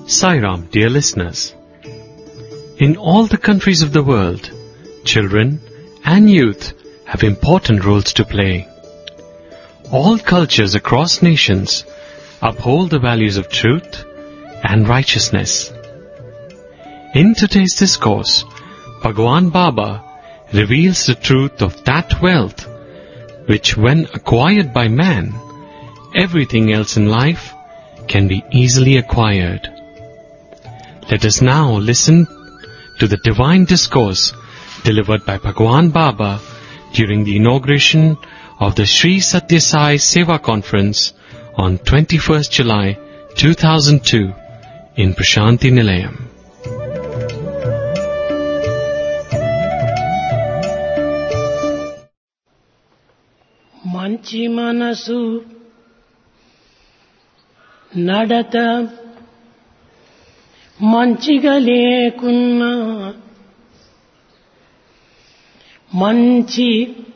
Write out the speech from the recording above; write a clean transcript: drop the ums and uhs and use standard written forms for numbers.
Sai Ram, dear listeners. In all the countries of the world, children and youth have important roles to play. All cultures across nations uphold the values of truth and righteousness. In today's discourse, Bhagwan Baba reveals the truth of that wealth which, when acquired by man, everything else in life can be easily acquired. Let us now listen to the divine discourse delivered by Bhagwan Baba during the inauguration of the Sri Satya Sai Seva Conference on 21st July 2002 in Prashanti Nilayam. మంచి మనసు నడత మంచిగా లేకున్నా మంచి